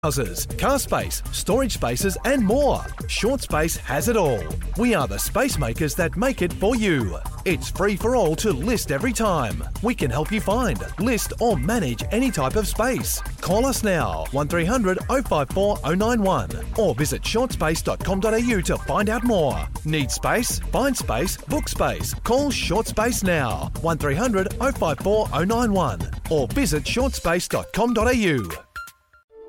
houses, car space, storage spaces and more. Short Space has it all. We are the space makers that make it for you. It's free for all to list every time. We can help you find, list or manage any type of space. Call us now, 1300 054 091 or visit shortspace.com.au to find out more. Need space? Find space, book space. Call Short Space now, 1300 054 091 or visit shortspace.com.au.